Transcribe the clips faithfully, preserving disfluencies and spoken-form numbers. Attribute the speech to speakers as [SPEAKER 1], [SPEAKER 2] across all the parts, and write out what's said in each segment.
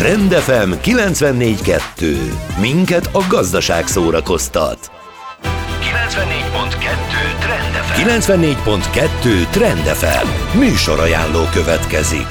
[SPEAKER 1] Trend ef em kilencvennégy kettő. Minket a gazdaság szórakoztat. kilencvennégy pont kettő Trend ef em. kilencvennégy pont kettő Trend ef em. Műsorajánló következik.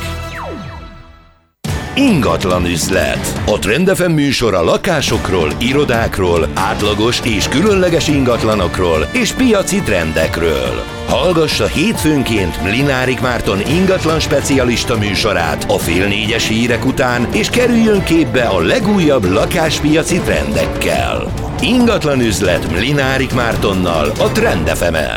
[SPEAKER 1] Ingatlan üzlet. A Trend ef em műsor a lakásokról, irodákról, átlagos és különleges ingatlanokról és piaci trendekről. Hallgassa hétfőnként Mlinárik Márton ingatlan specialista műsorát a fél négyes hírek után, és kerüljön képbe a legújabb lakáspiaci trendekkel. Ingatlan üzlet Mlinárik Mártonnal a Trend ef emen.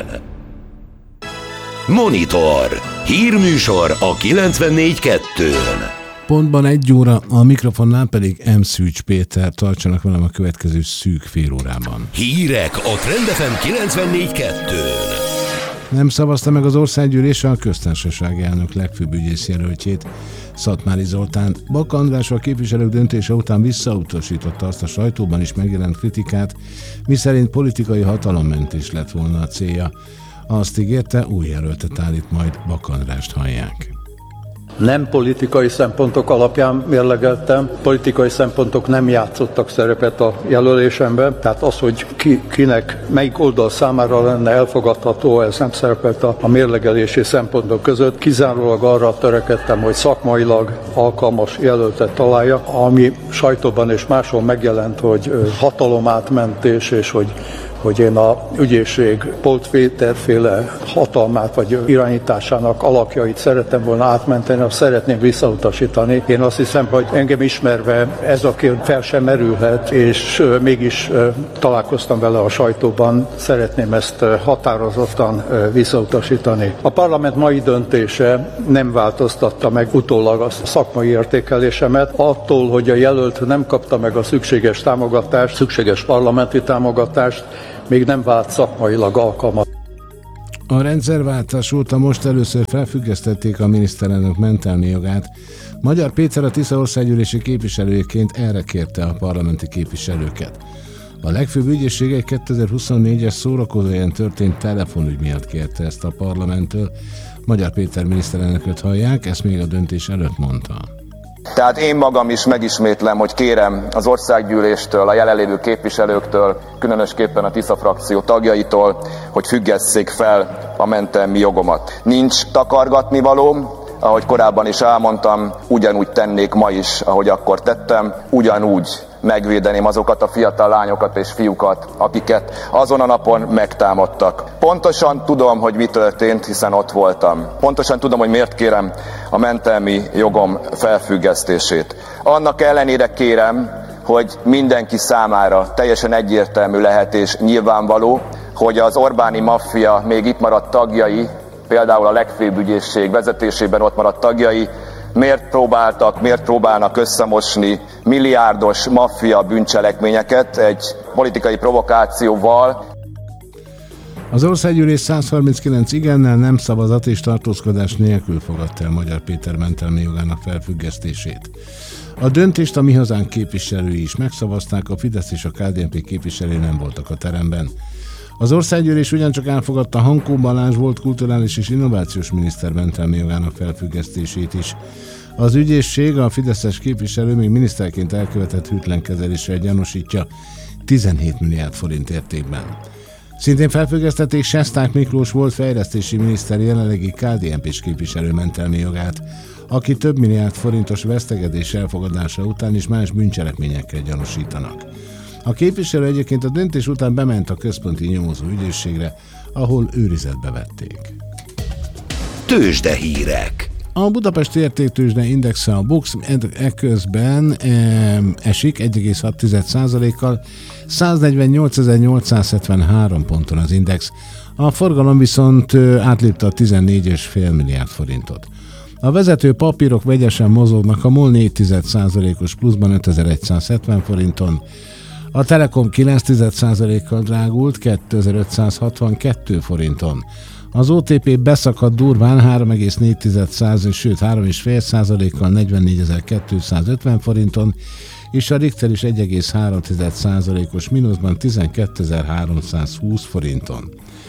[SPEAKER 1] Monitor. Hírműsor a kilencvennégy kettőn.
[SPEAKER 2] Pontban egy óra, a mikrofonnál pedig M. Szűcs Péter. Tartsanak velem a következő szűk fél órában.
[SPEAKER 1] Hírek a Trend ef em kilencvennégy kettőn.
[SPEAKER 2] Nem szavazta meg az Országgyűlés a köztársasági elnök legfőbb ügyész jelöltjét, Szatmári Zoltánt. Baka András a képviselők döntése után visszautasította azt a sajtóban is megjelent kritikát, miszerint politikai hatalommentés lett volna a célja. Azt ígérte, új jelöltet állít, majd Baka Andrást hallják.
[SPEAKER 3] Nem politikai szempontok alapján mérlegeltem, politikai szempontok nem játszottak szerepet a jelölésemben, tehát az, hogy ki, kinek, melyik oldal számára lenne elfogadható, ez nem szerepelt a, a mérlegelési szempontok között. Kizárólag arra törekedtem, hogy szakmailag alkalmas jelöltet találja, ami sajtóban és máshol megjelent, hogy hatalomátmentés, és hogy hogy én a ügyészség Polt Péterféle hatalmát vagy irányításának alakjait szerettem volna átmenteni, azt szeretném visszautasítani. Én azt hiszem, hogy engem ismerve ez a kérdés fel sem merülhet, és mégis találkoztam vele a sajtóban, szeretném ezt határozottan visszautasítani. A parlament mai döntése nem változtatta meg utólag a szakmai értékelésemet, attól, hogy a jelölt nem kapta meg a szükséges támogatást, szükséges parlamenti támogatást, még nem vált szakmailag alkalmat.
[SPEAKER 2] A rendszerváltás óta most először felfüggesztették a miniszterelnök mentelmi jogát. Magyar Péter a Tisza országgyűlési képviselőjeként erre kérte a parlamenti képviselőket. A legfőbb ügyészség egy kétezer-huszonnégyes szórakozóhelyen történt telefonügy miatt kérte ezt a parlamenttől. Magyar Péter miniszterelnököt hallják, ezt még a döntés előtt mondta.
[SPEAKER 4] Tehát én magam is megismétlem, hogy kérem az országgyűléstől, a jelenlévő képviselőktől, különösképpen a Tisza frakció tagjaitól, hogy függesszék fel a mentelmi jogomat. Nincs takargatnivalóm, ahogy korábban is elmondtam, ugyanúgy tennék ma is, ahogy akkor tettem, ugyanúgy megvédeném azokat a fiatal lányokat és fiúkat, akiket azon a napon megtámadtak. Pontosan tudom, hogy mi történt, hiszen ott voltam. Pontosan tudom, hogy miért kérem a mentelmi jogom felfüggesztését. Annak ellenére kérem, hogy mindenki számára teljesen egyértelmű lehet és nyilvánvaló, hogy az Orbáni maffia még itt maradt tagjai, például a legfőbb ügyészség vezetésében ott maradt tagjai, miért próbáltak, miért próbálnak összemosni milliárdos maffia bűncselekményeket egy politikai provokációval.
[SPEAKER 2] Az Országgyűlés száz harminckilenc igennel, nem szavazat és tartózkodás nélkül fogadta el Magyar Péter mentelmi jogának felfüggesztését. A döntést a Mi Hazánk képviselői is megszavazták, a Fidesz és a ká dé en pé képviselői nem voltak a teremben. Az Országgyűlés ugyancsak elfogadta Hankó Balázs volt kulturális és innovációs miniszter mentelmi jogának felfüggesztését is. Az ügyészség a fideszes képviselő még miniszterként elkövetett hűtlenkezeléssel gyanúsítja tizenhét milliárd forint értékben. Szintén felfüggesztették Sesták Miklós volt fejlesztési miniszter jelenlegi ká dé en pés képviselő mentelmi jogát, aki több milliárd forintos vesztegetés elfogadása után is más bűncselekményekkel gyanúsítanak. A képviselő egyébként a döntés után bement a központi nyomozó ügyészségre, ahol őrizetbe vették.
[SPEAKER 1] Tőzsdehírek.
[SPEAKER 2] A Budapesti Értéktőzsde Indexe, a BUX ekközben e, esik egy egész hat százalékkal, száznegyvennyolcezer-nyolcszázhetvenhárom ponton az index. A forgalom viszont átlépte a tizennégy egész öt milliárd forintot. A vezető papírok vegyesen mozognak, a MOL négy százalékos pluszban ötezer-százhetven forinton, a Telekom kilenc százalékkal drágult kétezer-ötszázhatvankettő forinton. Az o té pé beszakadt durván három egész négy százalék, sőt három egész öt százalékkal negyvennégyezer-kétszázötven forinton, és a Richter is egy egész három százalékos mínuszban tizenkétezer-háromszázhúsz forinton.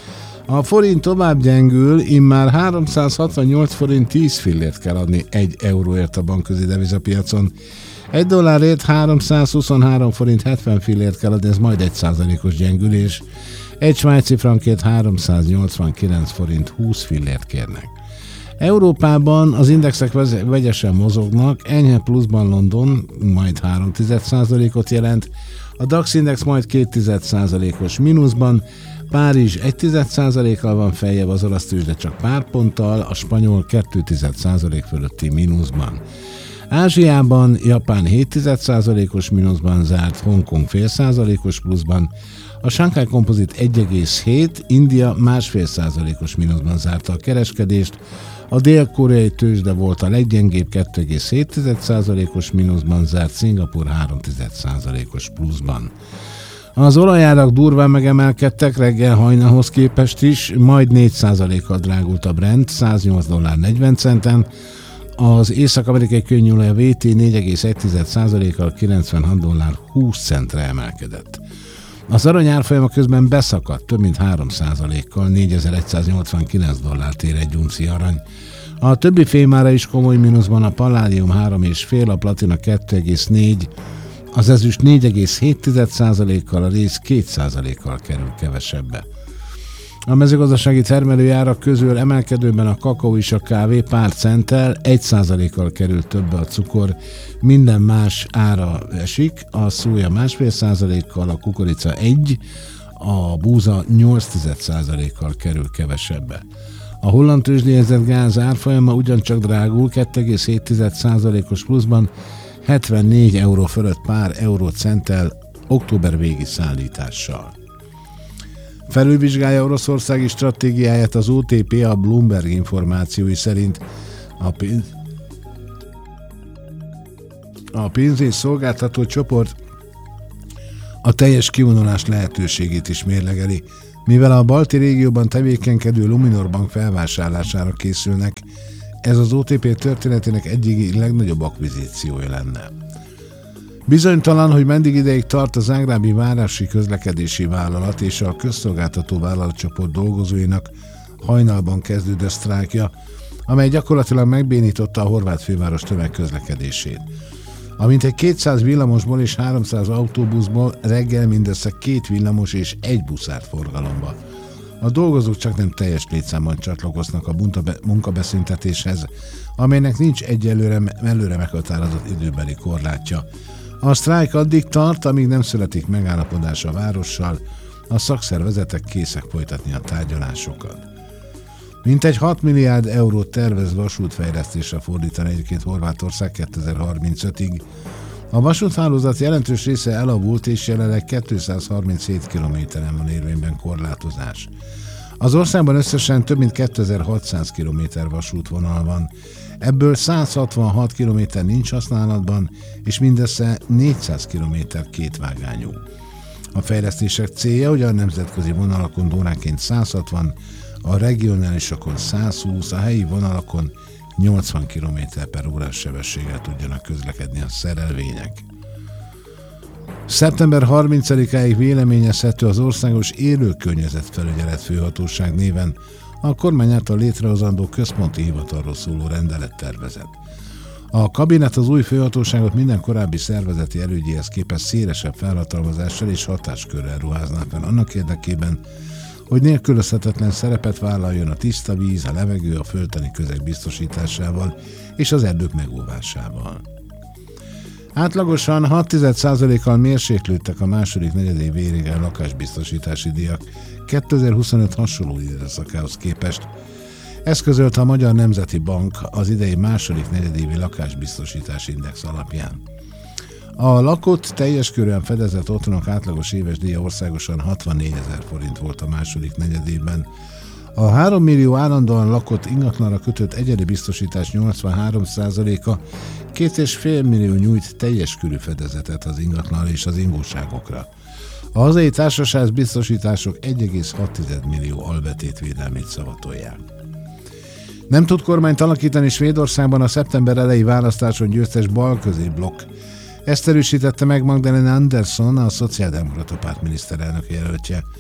[SPEAKER 2] A forint tovább gyengül, immár háromszázhatvannyolc forint tíz fillért kell adni egy euróért a bankközi devizapiacon. Egy dollárért háromszázhuszonhárom forint hetven fillért kell adni, ez majd egy százalékos gyengülés. Egy svájci frankért háromszáznyolcvankilenc forint húsz fillért kérnek. Európában az indexek vegyesen mozognak, enyhe pluszban London majd három egész egy százalékot jelent, a DAX index majd két egész egy százalékos mínuszban, Párizs egy egész egy százalékkal van feljebb, az olasz tőzsde csak pár ponttal, a spanyol két egész egy százalék fölötti mínuszban. Ázsiában Japán hét egész egy százalékos mínuszban zárt, Hongkong fél százalékos pluszban, a Shanghai Composite egy egész hét, India másfél százalékos mínuszban zárta a kereskedést, a dél-koreai tőzsde volt a leggyengébb, két egész hét százalékos mínuszban zárt, Szingapur három egész egy százalékos pluszban. Az olajárak durván megemelkedtek reggel hajnalhoz képest is, majd négy százalékkal drágult a Brent, száznyolc dollár negyven centen, az észak-amerikai könnyűolaj vé té négy egész egy százalékkal kilencvenhat dollár húsz centre emelkedett. Az arany árfolyama közben beszakadt több mint három százalékkal, négyezer-egyszáznyolcvankilenc dollárt ér egy unci arany. A többi fémára is komoly mínuszban, a paládium három egész öt, a platina két egész négy, az ezüst négy egész hét százalékkal, a réz két százalékkal kerül kevesebbe. A mezőgazdasági termelői árak közül emelkedőben a kakaó és a kávé pár centtel, egy százalékkal került többe a cukor, minden más ára esik, a szója másfél százalékkal, a kukorica egy, a búza nyolc százalékkal kerül kevesebbe. A holland tőzsdéjegyzett gáz árfolyama ugyancsak drágul, két egész hét százalékos pluszban, hetvennégy euró fölött pár eurócenttel október végi szállítással. Felülvizsgálja Oroszországi stratégiáját az o té pé, a Bloomberg információi szerint a, pénz... a pénz- és szolgáltató csoport a teljes kivonulás lehetőségét is mérlegeli, mivel a balti régióban tevékenykedő Luminor Bank felvásárlására készülnek, ez az o té pé történetének egyik legnagyobb akvizíciója lenne. Bizonytalan, hogy meddig ideig tart a zágrábi városi közlekedési vállalat és a közszolgáltató vállalatcsoport dolgozóinak hajnalban kezdődő sztrájkja, amely gyakorlatilag megbénította a horvát főváros tömegközlekedését. Amint egy kétszáz villamosból és háromszáz autóbuszból reggel mindössze két villamos és egy busz állt forgalomba. A dolgozók csak nem teljes létszámban csatlakoznak a munkabeszüntetéshez, amelynek nincs egyelőre előre meghatározott időbeli korlátja. A sztrájk addig tart, amíg nem születik megállapodás a várossal, a szakszervezetek készek folytatni a tárgyalásokat. Mintegy hat milliárd eurót tervez vasútfejlesztésre fordítani egyébként Horvátország kétezer-harmincötig. A vasúthálózat jelentős része elavult, és jelenleg kétszázharminchét kilométeren van érvényben korlátozás. Az országban összesen több mint kétezer-hatszáz kilométer vasútvonal van, ebből száz hatvanhat kilométer nincs használatban, és mindössze négyszáz kilométer kétvágányú. A fejlesztések célja, hogy a nemzetközi vonalakon óránként száz hatvan, a regionálisokon száz húsz, a helyi vonalakon nyolcvan kilométer per órás sebességgel tudjanak közlekedni a szerelvények. szeptember harmincadikáig véleményezhető az Országos Élőkörnyezetfelügyelet Főhatóság néven a kormány által létrehozandó központi hivatalról szóló rendelettervezet. A kabinet az új főhatóságot minden korábbi szervezeti elődjéhez képest szélesebb felhatalmazással és hatáskörrel ruházná fel annak érdekében, hogy nélkülözhetetlen szerepet vállaljon a tiszta víz, a levegő, a földtani közeg biztosításával és az erdők megóvásával. Átlagosan hat egész egy százalékkal mérséklődtek a második negyedév végére a lakásbiztosítási díjak kétezer-huszonöt hasonló időszakához képest. Ezt közölte a Magyar Nemzeti Bank az idei második negyedévi lakásbiztosítási index alapján. A lakott, teljes körűen fedezett otthonok átlagos éves díja országosan hatvannégyezer forint volt a második negyedében. A három millió állandóan lakott ingatlanra kötött egyedi biztosítás nyolcvanhárom százaléka két egész öt millió nyújt teljes körű fedezetet az ingatlanra és az ingóságokra. A hazai társaság biztosítások egy egész hat millió albetétvédelmét szavatolják. Nem tud kormányt alakítani Svédországban a szeptember eleji választáson győztes balközi blokk. Ezt erősítette meg Magdalena Andersson, a Szociáldemokrata Párt miniszterelnök jelöltje.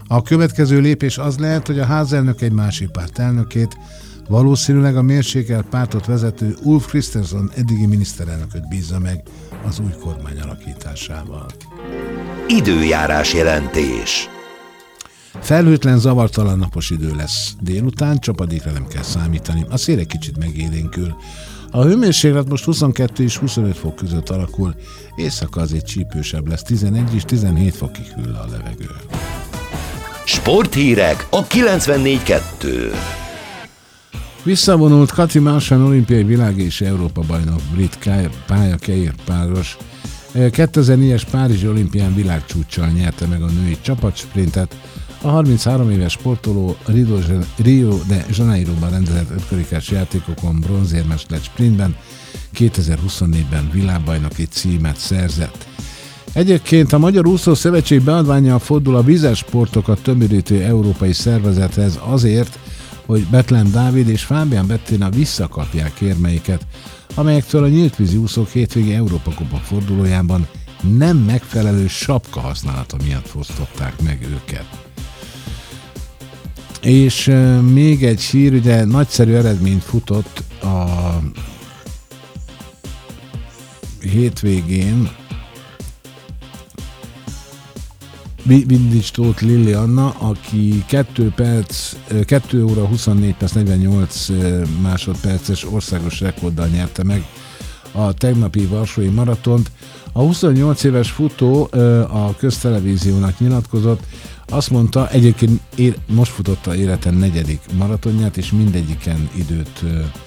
[SPEAKER 2] A következő lépés az lehet, hogy a házelnök egy másik párt elnökét, valószínűleg a mérsékelt pártot vezető Ulf Kristersson eddigi miniszterelnököt bízza meg az új kormány alakításával.
[SPEAKER 1] Időjárás jelentés.
[SPEAKER 2] Felhőtlen, zavartalan napos idő lesz délután, csapadékra nem kell számítani, a szél egy kicsit megélénkül. A hőmérséklet most huszonkettő és huszonöt fok között alakul, éjszaka azért csípősebb lesz, tizenegy és tizenhét fokig hűl a levegő.
[SPEAKER 1] Sporthírek a kilencvennégy kettő.
[SPEAKER 2] Visszavonult Kati Marsan olimpiai világ és Európa bajnok brit pályakerék páros kétezer-négyes Párizsi olimpián világcsúccsal nyerte meg a női csapatsprintet. A harminchárom éves sportoló Rio de Janeiroban rendezett ötkarikás játékokon bronzérmes lett sprintben, kétezer-huszonnégyben világbajnoki címet szerzett. Egyébként a Magyar Úszó Szövetség beadvánnyal fordul a vízes sportokat tömörítő európai szervezethez azért, hogy Betlen Dávid és Fábián Bettina visszakapják érmeiket, amelyektől a nyíltvízi úszók hétvégi Európa-kupa fordulójában nem megfelelő sapka használata miatt fosztották meg őket. És euh, még egy hír, ugye nagyszerű eredményt futott a hétvégén Vindics Tóth Lili Anna, aki kettő perc, kettő óra huszonnégy perc negyvennyolc másodperces országos rekorddal nyerte meg a tegnapi varsói maratont. A huszonnyolc éves futó a köztelevíziónak nyilatkozott, azt mondta, egyébként ér, most futotta életen negyedik maratonját, és mindegyiken időt,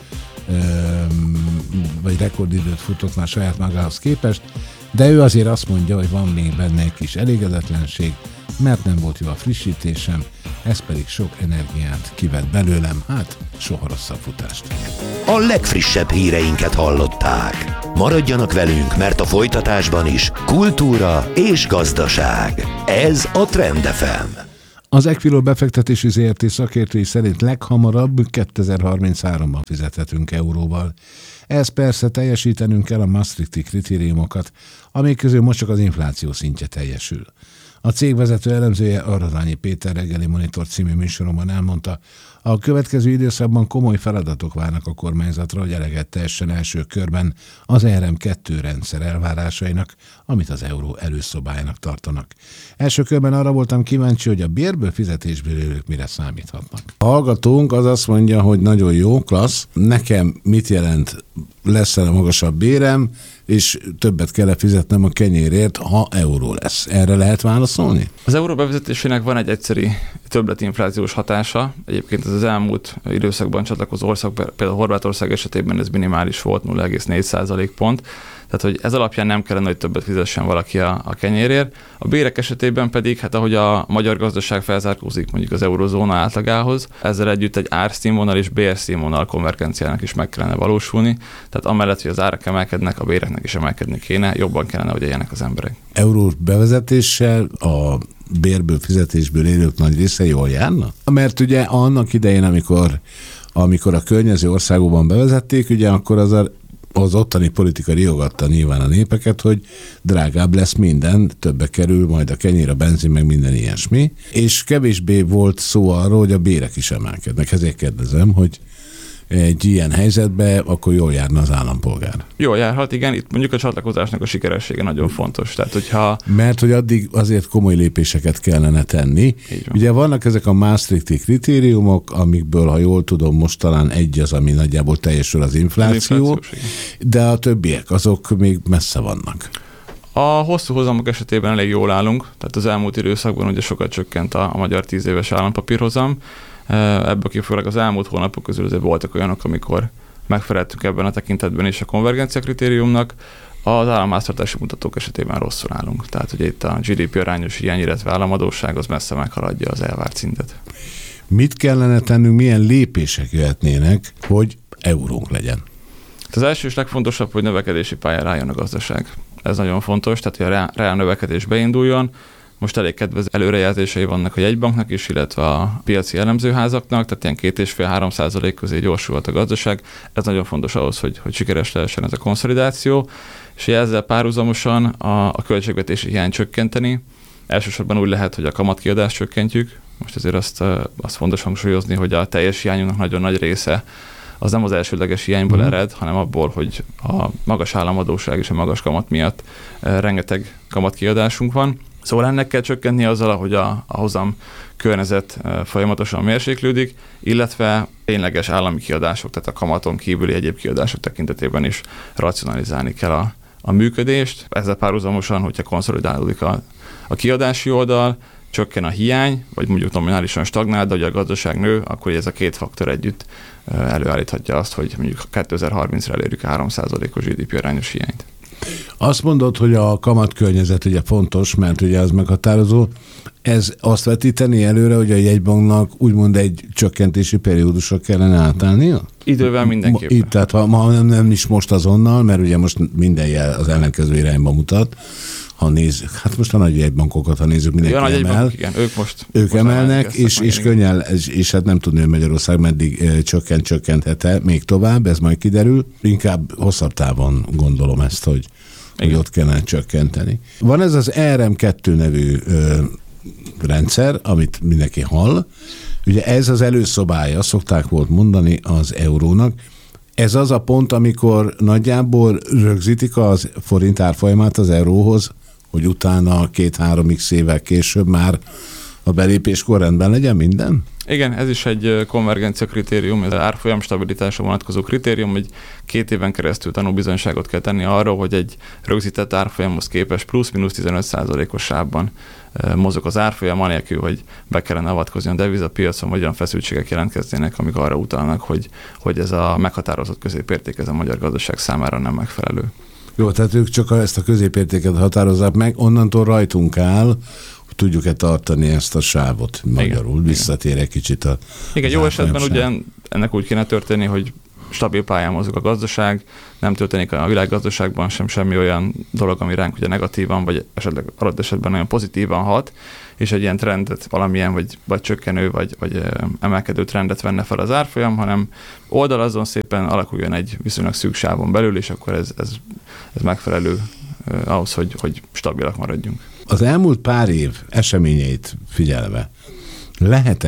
[SPEAKER 2] vagy rekordidőt futott már saját magához képest, de ő azért azt mondja, hogy van még benne egy kis elégedetlenség, mert nem volt jó a frissítésem, ez pedig sok energiát kivett belőlem, hát soha rosszabb futást.
[SPEAKER 1] A legfrissebb híreinket hallották. Maradjanak velünk, mert a folytatásban is kultúra és gazdaság. Ez a Trend ef em.
[SPEAKER 2] Az Equilor befektetési zé er té szakértői szerint leghamarabb kétezer-harmincháromban fizethetünk euróval. Ez persze teljesítenünk kell a Maastrichti kritériumokat, amik közül most csak az infláció szintje teljesül. A cég vezető elemzője Arradányi Péter reggeli Monitor című műsoromban elmondta, a következő időszakban komoly feladatok várnak a kormányzatra, hogy eleget tehessen első körben az E R M kettő rendszer elvárásainak, amit az euró előszobájának tartanak. Első körben arra voltam kíváncsi, hogy a bérből fizetésből élők mire számíthatnak. A hallgatónk az azt mondja, hogy nagyon jó, klassz, nekem mit jelent, lesz a magasabb bérem, és többet kell fizetnem a kenyérért, ha euró lesz. Erre lehet válaszolni?
[SPEAKER 5] Az euró bevezetésének van egy egyszeri többletinflációs hatása. Egyébként ez az elmúlt időszakban csatlakozó ország, például Horvátország esetében ez minimális volt, nulla egész négy százalékpont. Tehát, hogy ez alapján nem kellene, hogy többet fizessen valaki a, a kenyérért. A bérek esetében pedig, hát ahogy a magyar gazdaság felzárkózik mondjuk az eurozóna átlagához, ezzel együtt egy árszínvonal és bérszínvonal konvergenciának is meg kellene valósulni. Tehát amellett, hogy az árak emelkednek, a béreknek is emelkedni kéne, jobban kellene, hogy éljenek az emberek. Eurós
[SPEAKER 2] bevezetéssel a bérből, fizetésből élők nagy része jól járna? Mert ugye annak idején, amikor, amikor a környező országokban bevezették, ugye akkor az a az ottani politika riogatta nyilván a népeket, hogy drágább lesz minden, többe kerül majd a kenyér, a benzin, meg minden ilyesmi, és kevésbé volt szó arról, hogy a bérek is emelkednek. Ezért kérdezem, hogy egy ilyen helyzetben akkor jól járna az állampolgár.
[SPEAKER 5] Jól járhat, igen, itt mondjuk a csatlakozásnak a sikeressége nagyon fontos. Tehát, hogyha...
[SPEAKER 2] Mert hogy addig azért komoly lépéseket kellene tenni. Ugye vannak ezek a Maastrichti kritériumok, amikből, ha jól tudom, most talán egy az, ami nagyjából teljesül az infláció, az de a többiek azok még messze vannak.
[SPEAKER 5] A hosszú hozamok esetében elég jól állunk, tehát az elmúlt időszakban ugye sokat csökkent a, a magyar tíz éves állampapírhozam. Ebből kifolyólag az elmúlt hónapok közül azért voltak olyanok, amikor megfeleltünk ebben a tekintetben is a konvergencia kritériumnak. Az államháztartási mutatók esetében rosszul állunk. Tehát ugye itt a gé dé pé arányos hiány, illetve államadósság az messze meghaladja az elvárt szintet.
[SPEAKER 2] Mit kellene tennünk, milyen lépések jöhetnének, hogy eurónk legyen?
[SPEAKER 5] Az első és legfontosabb, hogy növekedési pályára álljon a gazdaság. Ez nagyon fontos, tehát hogy a reál növekedés beinduljon. Most elég kedvező előrejelzései vannak a jegybanknak is, illetve a piaci elemzőházaknak, tehát ilyen két és fél-három százalék közé gyorsulhat a gazdaság. Ez nagyon fontos ahhoz, hogy, hogy sikeres lehessen ez a konszolidáció, és ezzel párhuzamosan a, a költségvetési hiány csökkenteni, Elsősorban úgy lehet, hogy a kamatkiadást csökkentjük. Most azért azt, azt fontos hangsúlyozni, hogy a teljes hiányunknak nagyon nagy része az nem az elsődleges hiányból
[SPEAKER 2] uh-huh.
[SPEAKER 5] ered, hanem abból, hogy a magas államadósság és a magas kamat miatt rengeteg kamatkiadásunk van. Szóval ennek kell csökkentni azzal, ahogy a, a hozam környezet folyamatosan mérséklődik, illetve tényleges állami kiadások, tehát a kamaton kívüli egyéb kiadások tekintetében is racionalizálni kell a, a működést. Ezzel párhuzamosan, hogyha konszolidálódik a, a kiadási oldal, csökken a hiány, vagy mondjuk nominálisan stagnál, de hogy a gazdaság nő, akkor ez a két faktor együtt előállíthatja azt, hogy mondjuk kétezer-harmincra elérjük a három százalékos gé dé pé arányos hiányt.
[SPEAKER 2] Azt mondod, hogy a kamatkörnyezet ugye fontos, mert ugye az meghatározó. Ez azt vetíteni előre, hogy a jegybanknak úgymond egy csökkentési periódusra kellene átállnia?
[SPEAKER 5] Idővel mindenképpen.
[SPEAKER 2] Itt, tehát ha, ha nem, nem is most azonnal, mert ugye most minden jel az ellenkező irányba mutat. Ha nézzük, hát most a nagy jegybankokat, ha nézzük, mindenki
[SPEAKER 5] ja,
[SPEAKER 2] emel.
[SPEAKER 5] Bank, igen, ők most
[SPEAKER 2] Ők
[SPEAKER 5] most
[SPEAKER 2] emelnek, és, és könnyen, és, és hát nem tudni, hogy Magyarország meddig e, csökkent, csökkenthet-e még tovább, ez majd kiderül. Inkább hosszabb távon gondolom ezt, hogy, hogy ott kellene csökkenteni. Van ez az er em kettő nevű ö, rendszer, amit mindenki hall. Ugye ez az előszobája, szokták volt mondani az eurónak. Ez az a pont, amikor nagyjából rögzítik az forint árfolyamát az euróhoz, hogy utána két-három x évvel később már a belépéskor rendben legyen minden?
[SPEAKER 5] Igen, ez is egy konvergencia kritérium, ez az árfolyam stabilitásra vonatkozó kritérium, hogy két éven keresztül tanúbizonyságot kell tenni arra, hogy egy rögzített árfolyamhoz képest plusz-minusz tizenöt százalékos sávban mozog az árfolyam, anélkül, hogy be kellene avatkozni a devizapiacon, vagy olyan feszültségek jelentkeznének, amik arra utalnak, hogy, hogy ez a meghatározott középérték ez a magyar gazdaság számára nem megfelelő.
[SPEAKER 2] Jó, tehát ők csak ezt a középértéket határozzák meg, onnantól rajtunk áll, hogy tudjuk-e tartani ezt a sávot magyarul. Igen, visszatér egy kicsit a...
[SPEAKER 5] Igen, jó esetben ugye ennek úgy kéne történni, hogy stabil pályán mozog a gazdaság, nem történik a világgazdaságban sem semmi olyan dolog, ami ránk ugye negatívan, vagy esetleg adott esetben nagyon pozitívan hat, és egy ilyen trendet valamilyen, vagy, vagy csökkenő, vagy, vagy emelkedő trendet venne fel az árfolyam, hanem oldalazzon szépen, alakuljon egy viszonylag szűk sávon belül, és akkor ez, ez, ez megfelelő eh, ahhoz, hogy, hogy stabilak maradjunk.
[SPEAKER 2] Az elmúlt pár év eseményeit figyelve lehet